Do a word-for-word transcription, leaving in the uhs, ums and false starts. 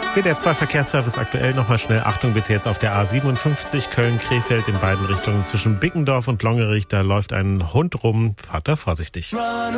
W D R zwei Verkehrsservice aktuell nochmal schnell. Achtung bitte jetzt auf der A siebenundfünfzig Köln-Krefeld in beiden Richtungen zwischen Bickendorf und Longerich. Da läuft ein Hund rum. Fahrt da vorsichtig.